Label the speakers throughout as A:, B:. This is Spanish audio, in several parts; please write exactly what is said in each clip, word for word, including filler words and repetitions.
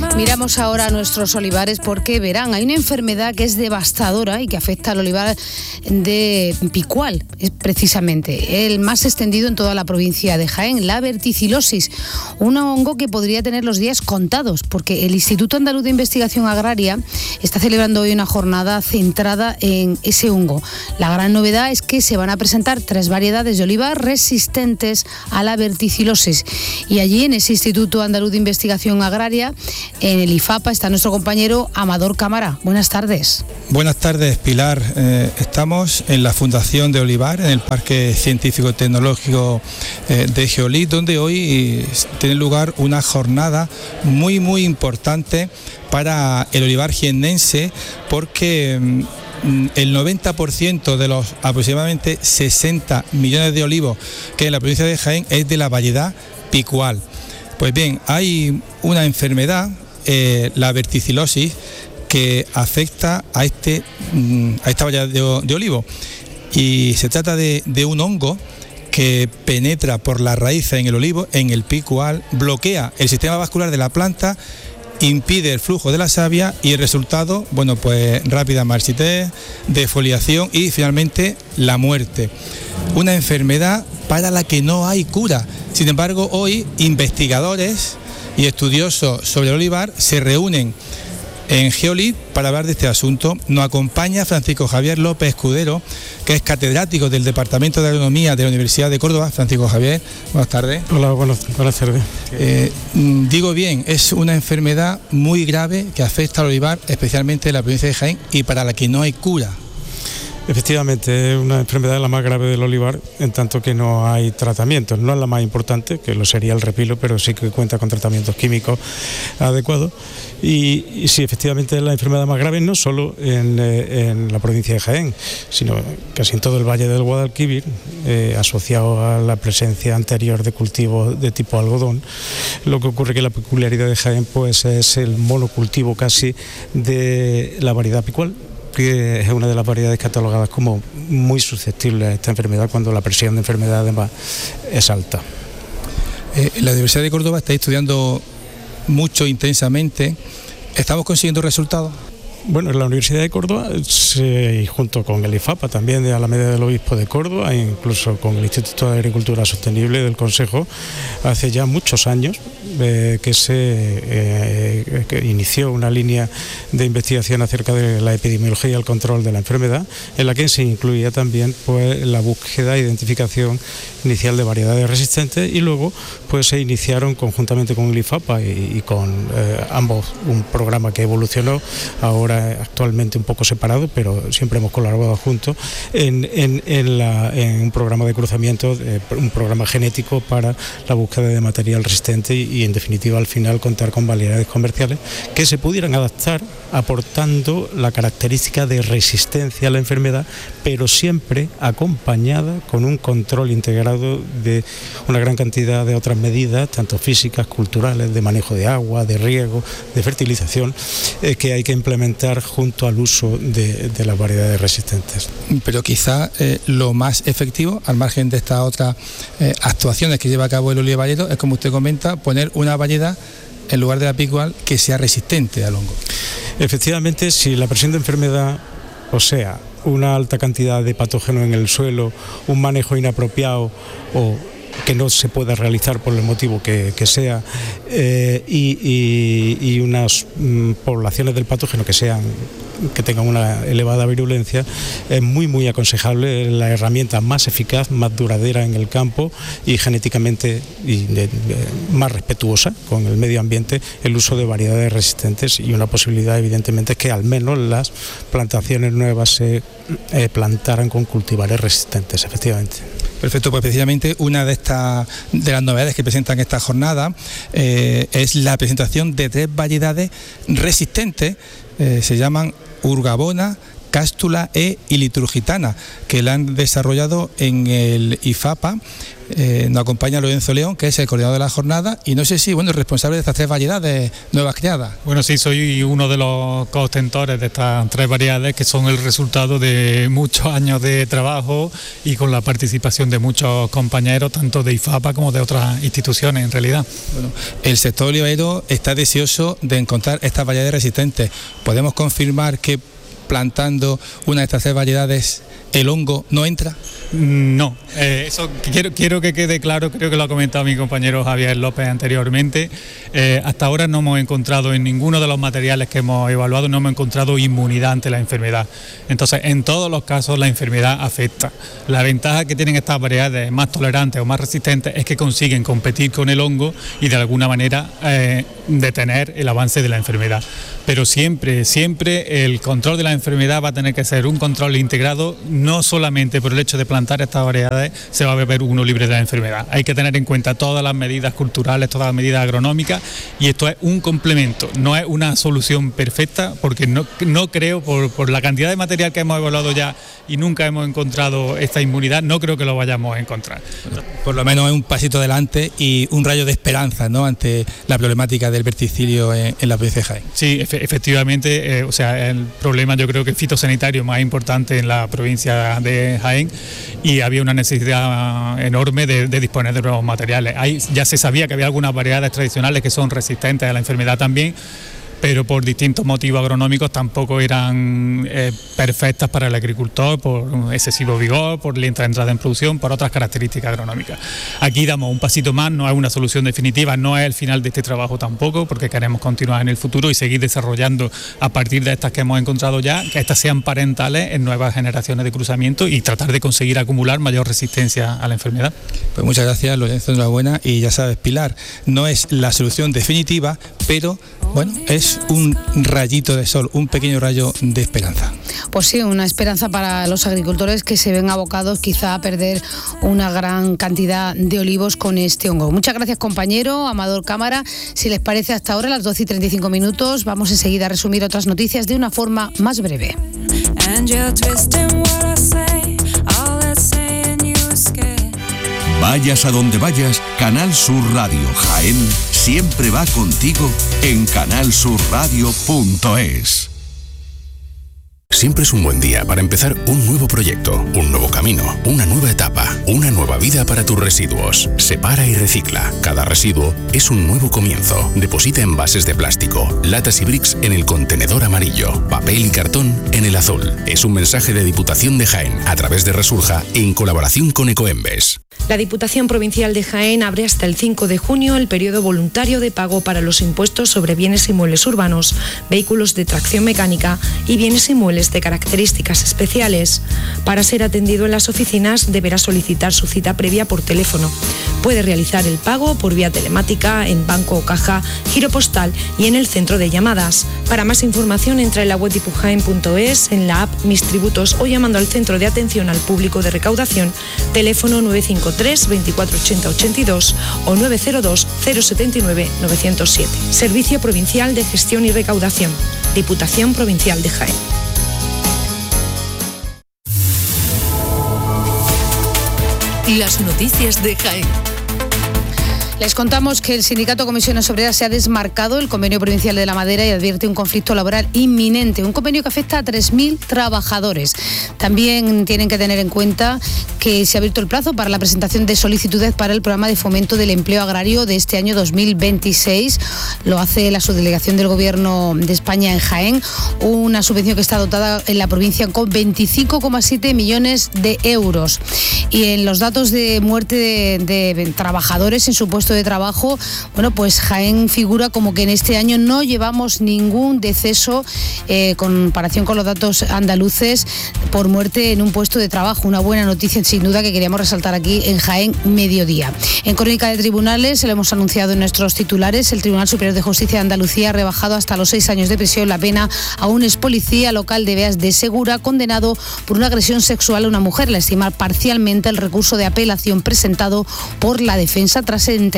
A: Miramos ahora a nuestros olivares porque verán, hay una enfermedad que es devastadora y que afecta al olivar de Picual, es precisamente el más extendido en toda la provincia de Jaén, la verticilosis, un hongo que podría tener los días contados, porque el Instituto Andaluz de Investigación Agraria está celebrando hoy una jornada centrada en ese hongo. La gran novedad es que se van a presentar tres variedades de olivar resistentes a la verticilosis, y allí en ese Instituto Andaluz de Investigación Agraria, en el IFAPA, está nuestro compañero Amador Cámara. Buenas tardes.
B: Buenas tardes, Pilar. Eh, estamos en la Fundación de Olivar, en el Parque Científico Tecnológico eh, de Geolit, donde hoy tiene lugar una jornada muy, muy importante para el olivar jiennense, porque mm, el noventa por ciento de los aproximadamente sesenta millones de olivos que hay en la provincia de Jaén es de la variedad Picual. Pues bien, hay una enfermedad, eh, la verticilosis, que afecta a, este, a esta variedad de, de olivo, y se trata de, de un hongo que penetra por las raíces en el olivo, en el Picual, bloquea el sistema vascular de la planta, impide el flujo de la savia y el resultado, bueno, pues rápida marchitez, defoliación y finalmente la muerte. Una enfermedad para la que no hay cura. Sin embargo, hoy investigadores y estudiosos sobre el olivar se reúnen en Geolit para hablar de este asunto. Nos acompaña Francisco Javier López Escudero, que es catedrático del Departamento de Agronomía de la Universidad de Córdoba. Francisco Javier, buenas tardes.
C: Hola, buenas, buenas tardes.
B: Eh, digo bien, es una enfermedad muy grave que afecta al olivar, especialmente en la provincia de Jaén, y para la que no hay cura.
C: Efectivamente, es una enfermedad la más grave del olivar, en tanto que no hay tratamientos. No es la más importante, que lo sería el repilo, pero sí que cuenta con tratamientos químicos adecuados. Y, y sí, efectivamente es la enfermedad más grave, no solo en, eh, en la provincia de Jaén, sino casi en todo el Valle del Guadalquivir, eh, asociado a la presencia anterior de cultivos de tipo algodón. Lo que ocurre que la peculiaridad de Jaén pues es el monocultivo casi de la variedad Picual, que es una de las variedades catalogadas como muy susceptible a esta enfermedad cuando la presión de enfermedad además es alta.
B: Eh, en la Universidad de Córdoba estáis estudiando mucho, intensamente. ¿Estamos consiguiendo resultados?
C: Bueno, en la Universidad de Córdoba, se, junto con el IFAPA también de Alameda del Obispo de Córdoba, e incluso con el Instituto de Agricultura Sostenible del Consejo, hace ya muchos años eh, que se eh, que inició una línea de investigación acerca de la epidemiología y el control de la enfermedad, en la que se incluía también pues la búsqueda e identificación inicial de variedades resistentes, y luego pues se iniciaron conjuntamente con el IFAPA y, y con eh, ambos un programa que evolucionó ahora actualmente un poco separado, pero siempre hemos colaborado juntos en, en, en, la, en un programa de cruzamiento, eh, un programa genético para la búsqueda de material resistente y, y en definitiva al final contar con variedades comerciales que se pudieran adaptar aportando la característica de resistencia a la enfermedad, pero siempre acompañada con un control integrado de una gran cantidad de otras medidas, tanto físicas, culturales, de manejo de agua, de riego, de fertilización, eh, que hay que implementar junto al uso de, de las variedades resistentes.
B: Pero quizá eh, lo más efectivo, al margen de estas otras eh, actuaciones que lleva a cabo el olivarero, es, como usted comenta, poner una variedad en lugar de la Picual que sea resistente al hongo.
C: Efectivamente, si la presión de enfermedad, o sea, una alta cantidad de patógenos en el suelo, un manejo inapropiado o que no se pueda realizar por el motivo que, que sea, eh, y, y, y unas mm, poblaciones del patógeno que sean que tengan una elevada virulencia, es muy muy aconsejable la herramienta más eficaz, más duradera en el campo y genéticamente y de, de, más respetuosa con el medio ambiente, el uso de variedades resistentes, y una posibilidad evidentemente es que al menos las plantaciones nuevas se eh, plantaran con cultivares resistentes, efectivamente.
B: Perfecto, pues precisamente una de estas de las novedades que presentan esta jornada eh, es la presentación de tres variedades resistentes, eh, se llaman Urgabona, cástula e iliturgitana, que la han desarrollado en el IFAPA. Eh, nos acompaña Lorenzo León, que es el coordinador de la jornada, y no sé si, bueno, el responsable de estas tres variedades nuevas criadas.
D: Bueno, sí, soy uno de los coostentores de estas tres variedades, que son el resultado de muchos años de trabajo y con la participación de muchos compañeros, tanto de IFAPA como de otras instituciones, en realidad.
B: Bueno, el sector olivarero está deseoso de encontrar estas variedades resistentes. ¿Podemos confirmar que plantando una de estas tres variedades el hongo no entra?
D: No, eh, eso quiero, quiero que quede claro, creo que lo ha comentado mi compañero Javier López anteriormente. Eh, hasta ahora no hemos encontrado en ninguno de los materiales que hemos evaluado, no hemos encontrado inmunidad ante la enfermedad. Entonces, en todos los casos la enfermedad afecta. La ventaja que tienen estas variedades más tolerantes o más resistentes es que consiguen competir con el hongo y de alguna manera eh, detener el avance de la enfermedad. Pero siempre, siempre el control de la enfermedad va a tener que ser un control integrado, no solamente por el hecho de plantar estas variedades se va a ver uno libre de la enfermedad. Hay que tener en cuenta todas las medidas culturales, todas las medidas agronómicas, y esto es un complemento, no es una solución perfecta, porque no, no creo, por, por la cantidad de material que hemos evaluado ya y nunca hemos encontrado esta inmunidad, no creo que lo vayamos a encontrar.
B: Bueno, por lo menos es un pasito adelante y un rayo de esperanza, ¿no?, ante la problemática del verticilio en, en la provincia de Jaén.
D: Sí, efe, efectivamente, eh, o sea, el problema yo creo que fitosanitario más importante en la provincia de Jaén, y había una necesidad enorme de, de disponer de nuevos materiales. Hay, ya se sabía que había algunas variedades tradicionales que son resistentes a la enfermedad también, pero por distintos motivos agronómicos tampoco eran eh, perfectas para el agricultor, por excesivo vigor, por lenta entrada en producción, por otras características agronómicas. Aquí damos un pasito más, no es una solución definitiva, no es el final de este trabajo tampoco, porque queremos continuar en el futuro y seguir desarrollando a partir de estas que hemos encontrado ya, que estas sean parentales en nuevas generaciones de cruzamiento y tratar de conseguir acumular mayor resistencia a la enfermedad.
B: Pues muchas gracias, Lorenzo, enhorabuena, y ya sabes, Pilar, no es la solución definitiva, pero bueno, es un rayito de sol, un pequeño rayo de esperanza.
A: Pues sí, una esperanza para los agricultores que se ven abocados quizá a perder una gran cantidad de olivos con este hongo. Muchas gracias, compañero Amador Cámara. Si les parece, hasta ahora, a las doce y treinta y cinco minutos, vamos enseguida a resumir otras noticias de una forma más breve.
E: Vayas a donde vayas, Canal Sur Radio Jaén siempre va contigo en canal sur radio punto es. Siempre es un buen día para empezar un nuevo proyecto, un nuevo camino, una nueva etapa, una nueva vida para tus residuos. Separa y recicla. Cada residuo es un nuevo comienzo. Deposita envases de plástico, latas y bricks en el contenedor amarillo, papel y cartón en el azul. Es un mensaje de Diputación de Jaén a través de Resurja en colaboración con Ecoembes.
F: La Diputación Provincial de Jaén abre hasta el cinco de junio el periodo voluntario de pago para los impuestos sobre bienes inmuebles urbanos, vehículos de tracción mecánica y bienes inmuebles de características especiales. Para ser atendido en las oficinas deberá solicitar su cita previa por teléfono. Puede realizar el pago por vía telemática, en banco o caja, giro postal y en el centro de llamadas. Para más información entra en la web dipujaen punto es, en la app Mis Tributos o llamando al Centro de Atención al Público de Recaudación, teléfono nueve cinco tres, veinticuatro ochenta, ochenta y dos o nueve cero dos, cero setenta y nueve, novecientos siete. Servicio Provincial de Gestión y Recaudación. Diputación Provincial de Jaén.
G: Las noticias de Jaén.
A: Les contamos que el sindicato Comisiones Obreras se ha desmarcado del Convenio Provincial de la Madera y advierte un conflicto laboral inminente, un convenio que afecta a tres mil trabajadores. También tienen que tener en cuenta que se ha abierto el plazo para la presentación de solicitudes para el programa de fomento del empleo agrario de este año dos mil veintiséis. Lo hace la subdelegación del Gobierno de España en Jaén, una subvención que está dotada en la provincia con veinticinco coma siete millones de euros. Y en los datos de muerte de, de trabajadores en su puesto de trabajo, bueno, pues Jaén figura como que en este año no llevamos ningún deceso eh, en comparación con los datos andaluces por muerte en un puesto de trabajo. Una buena noticia, sin duda, que queríamos resaltar aquí en Jaén Mediodía. En Crónica de Tribunales, se lo hemos anunciado en nuestros titulares, el Tribunal Superior de Justicia de Andalucía ha rebajado hasta los seis años de prisión la pena a un ex policía local de Beas de Segura, condenado por una agresión sexual a una mujer. Le estima parcialmente el recurso de apelación presentado por la defensa tras entender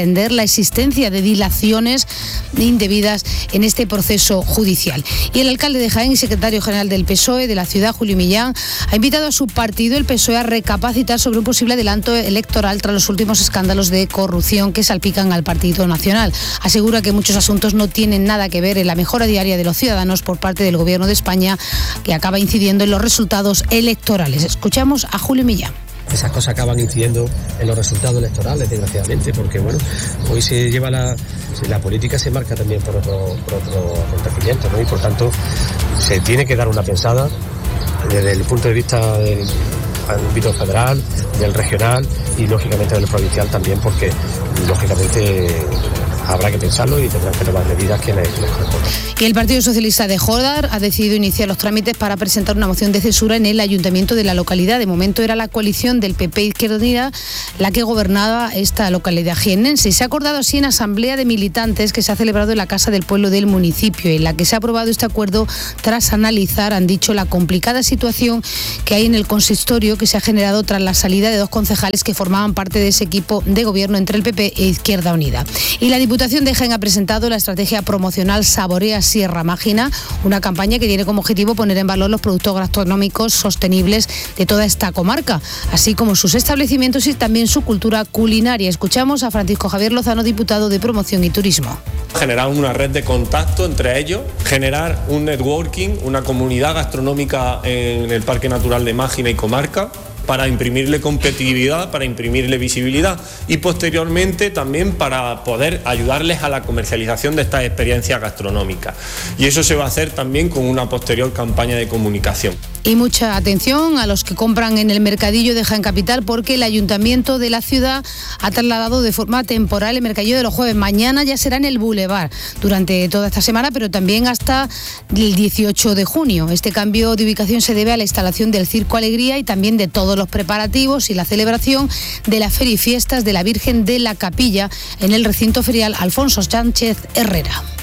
A: entender la existencia de dilaciones indebidas en este proceso judicial. Y el alcalde de Jaén y secretario general del P S O E de la ciudad, Julio Millán, ha invitado a su partido, el P S O E, a recapacitar sobre un posible adelanto electoral tras los últimos escándalos de corrupción que salpican al Partido Nacional. Asegura que muchos asuntos no tienen nada que ver en la mejora diaria de los ciudadanos por parte del Gobierno de España, que acaba incidiendo en los resultados electorales. Escuchamos a Julio Millán.
H: Esas cosas acaban incidiendo en los resultados electorales, desgraciadamente, porque bueno, hoy se lleva la, la política se marca también por otro, por otro acontecimiento, ¿no? Y por tanto se tiene que dar una pensada desde el punto de vista del ámbito federal, del regional y lógicamente del provincial también, porque lógicamente habrá que pensarlo y tendrán que tomar medidas que les, les correspondan.
A: Y el Partido Socialista de Jordar ha decidido iniciar los trámites para presentar una moción de censura en el ayuntamiento de la localidad. De momento era la coalición del P P Izquierda Unida la que gobernaba esta localidad jiennense. Se ha acordado así en asamblea de militantes que se ha celebrado en la Casa del Pueblo del municipio, en la que se ha aprobado este acuerdo tras analizar, han dicho, la complicada situación que hay en el consistorio que se ha generado tras la salida de dos concejales que formaban parte de ese equipo de gobierno entre el P P e Izquierda Unida. Y la Diputación de Jaén ha presentado la estrategia promocional Saborea Sierra Mágina, una campaña que tiene como objetivo poner en valor los productos gastronómicos sostenibles de toda esta comarca, así como sus establecimientos y también su cultura culinaria. Escuchamos a Francisco Javier Lozano, diputado de Promoción y Turismo.
I: Generar una red de contacto entre ellos, generar un networking, una comunidad gastronómica en el Parque Natural de Mágina y comarca, para imprimirle competitividad, para imprimirle visibilidad y posteriormente también para poder ayudarles a la comercialización de estas experiencias gastronómicas. Y eso se va a hacer también con una posterior campaña de comunicación.
A: Y mucha atención a los que compran en el mercadillo de Jaén Capital, porque el ayuntamiento de la ciudad ha trasladado de forma temporal el mercadillo de los jueves. Mañana ya será en el Boulevard durante toda esta semana, pero también hasta el dieciocho de junio. Este cambio de ubicación se debe a la instalación del Circo Alegría y también de todos los preparativos y la celebración de la Feria y Fiestas de la Virgen de la Capilla en el recinto ferial Alfonso Sánchez Herrera.